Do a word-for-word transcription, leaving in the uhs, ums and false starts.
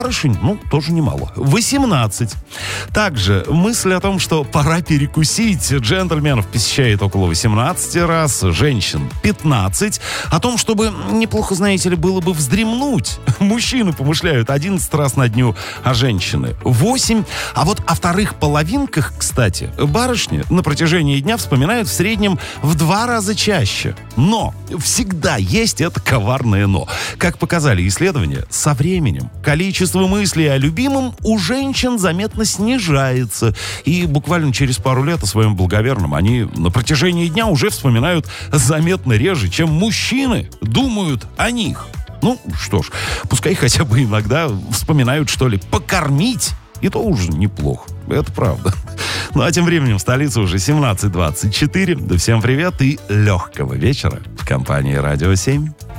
барышень, ну, тоже немало. восемнадцать. Также мысль о том, что пора перекусить, джентльменов посещает около восемнадцать раз, женщин пятнадцать. О том, чтобы неплохо, знаете ли, было бы вздремнуть, мужчины помышляют одиннадцать раз на дню, а женщины восемь. А вот о вторых половинках, кстати, барышни на протяжении дня вспоминают в среднем в два раза чаще. Но всегда есть это коварное но. Как показали исследования, со временем количество мыслей о любимом у женщин заметно снижается. И буквально через пару лет о своем благоверном они на протяжении дня уже вспоминают заметно реже, чем мужчины думают о них. Ну, что ж, пускай хотя бы иногда вспоминают, что ли, покормить. И то уже неплохо. Это правда. Ну, а тем временем в столице уже семнадцать двадцать четыре. Да всем привет и легкого вечера в компании «Радио семь».